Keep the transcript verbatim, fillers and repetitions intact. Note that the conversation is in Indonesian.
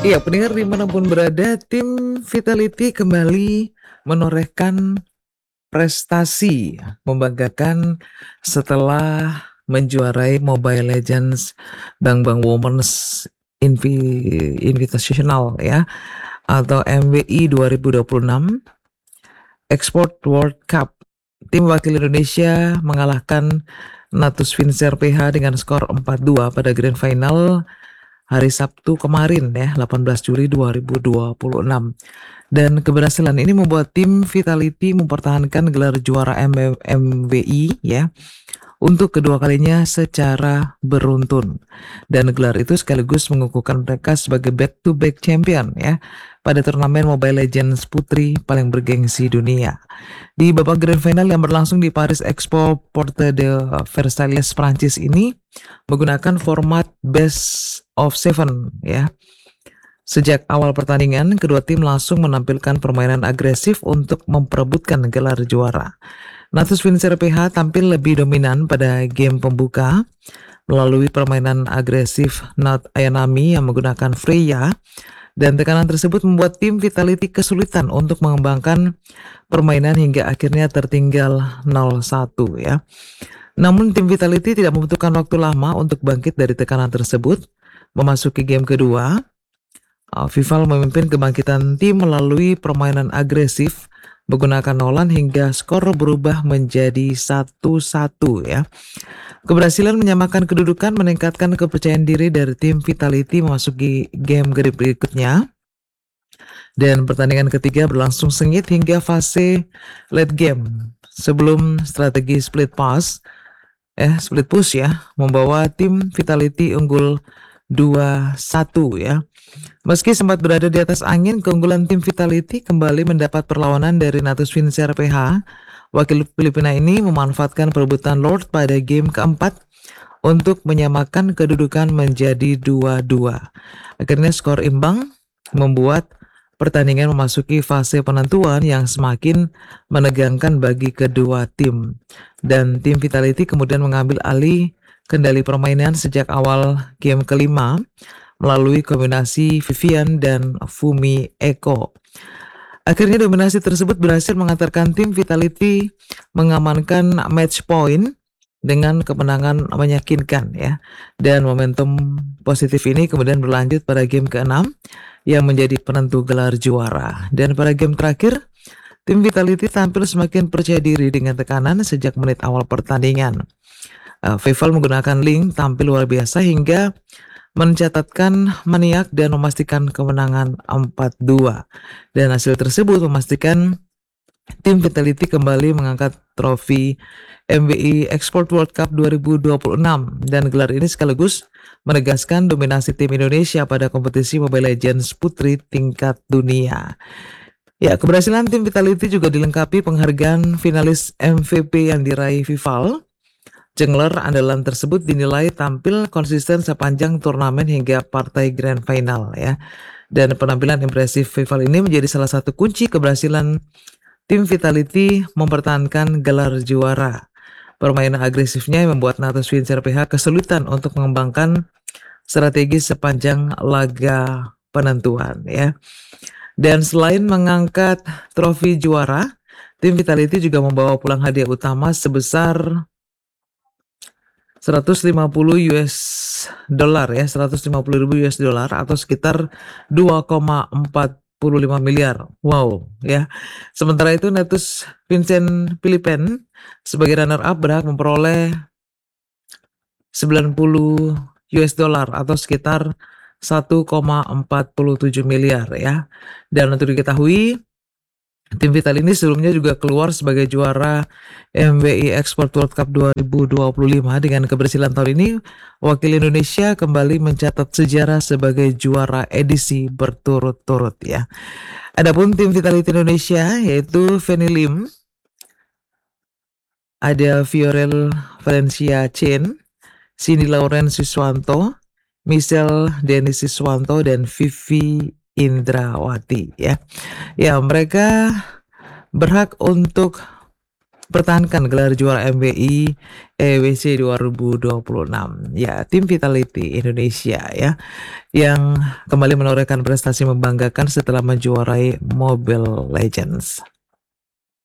Iya, pendengar dimanapun berada, tim Vitality kembali menorehkan prestasi membanggakan setelah menjuarai Mobile Legends Bang Bang Women's Invi Invitational ya atau M W I dua ribu dua puluh enam Export World Cup. Tim wakil Indonesia mengalahkan Natus Vincere P H dengan skor empat dua pada grand final hari Sabtu kemarin ya, delapan belas Juli dua ribu dua puluh enam. Dan keberhasilan ini membuat tim Vitality mempertahankan gelar juara M W I ya untuk kedua kalinya secara beruntun. Dan gelar itu sekaligus mengukuhkan mereka sebagai back-to-back champion ya pada turnamen Mobile Legends Putri paling bergengsi dunia. Di babak grand final yang berlangsung di Paris Expo Porte de Versailles, Prancis ini menggunakan format best of seven ya. Sejak awal pertandingan, kedua tim langsung menampilkan permainan agresif untuk memperebutkan gelar juara. Natus Vincere P H tampil lebih dominan pada game pembuka melalui permainan agresif Not Ayanami yang menggunakan Freya, dan tekanan tersebut membuat tim Vitality kesulitan untuk mengembangkan permainan hingga akhirnya tertinggal nol satu ya. Namun tim Vitality tidak membutuhkan waktu lama untuk bangkit dari tekanan tersebut. Memasuki game kedua, Vival memimpin kebangkitan tim melalui permainan agresif menggunakan Nolan hingga skor berubah menjadi satu satu ya. Keberhasilan menyamakan kedudukan meningkatkan kepercayaan diri dari tim Vitality memasuki game berikutnya. Dan pertandingan ketiga berlangsung sengit hingga fase late game sebelum strategi split pass eh split push ya membawa tim Vitality unggul dua satu ya. Meski sempat berada di atas angin, keunggulan tim Vitality kembali mendapat perlawanan dari Natus Vincere P H. Wakil Filipina ini memanfaatkan perebutan Lord pada game keempat untuk menyamakan kedudukan menjadi dua dua. Akhirnya skor imbang membuat pertandingan memasuki fase penentuan yang semakin menegangkan bagi kedua tim. Dan tim Vitality kemudian mengambil alih kendali permainan sejak awal game kelima melalui kombinasi Vivian dan Fumi Eko. Akhirnya dominasi tersebut berhasil mengantarkan tim Vitality mengamankan match point dengan kemenangan meyakinkan ya. Dan momentum positif ini kemudian berlanjut pada game keenam yang menjadi penentu gelar juara. Dan pada game terakhir, tim Vitality tampil semakin percaya diri dengan tekanan sejak menit awal pertandingan. Uh, Vival menggunakan Link tampil luar biasa hingga mencatatkan maniak dan memastikan kemenangan empat dua. Dan hasil tersebut memastikan tim Vitality kembali mengangkat trofi M W I Export World Cup dua ribu dua puluh enam, dan gelar ini sekaligus menegaskan dominasi tim Indonesia pada kompetisi Mobile Legends Putri tingkat dunia. Ya, keberhasilan tim Vitality juga dilengkapi penghargaan finalis M V P yang diraih Vival. Jungler andalan tersebut dinilai tampil konsisten sepanjang turnamen hingga partai grand final ya. Dan penampilan impresif Vival ini menjadi salah satu kunci keberhasilan tim Vitality mempertahankan gelar juara. Permainan agresifnya yang membuat Natus Vincere P H kesulitan untuk mengembangkan strategi sepanjang laga penentuan ya. Dan selain mengangkat trofi juara, tim Vitality juga membawa pulang hadiah utama sebesar seratus lima puluh US dolar ya, seratus lima puluh ribu US dolar atau sekitar dua koma empat puluh lima miliar. Wow ya. Sementara itu Natus Vincent Philippine sebagai runner up berhak memperoleh sembilan puluh US dolar atau sekitar satu koma empat puluh tujuh miliar ya. Dan untuk diketahui, tim Vital ini sebelumnya juga keluar sebagai juara M W I Export World Cup dua ribu dua puluh lima. Dengan keberhasilan tahun ini, wakil Indonesia kembali mencatat sejarah sebagai juara edisi berturut-turut ya. Adapun tim Vitality Indonesia yaitu Fanny Lim, ada Fiorel Valencia Chen, Cindy Lauren Siswanto, Michelle Denis Siswanto, dan Vivi Indrawati ya. Ya, mereka berhak untuk pertahankan gelar juara M B I E W C dua ribu dua puluh enam. Ya, tim Vitality Indonesia ya yang kembali menorehkan prestasi membanggakan setelah menjuarai Mobile Legends.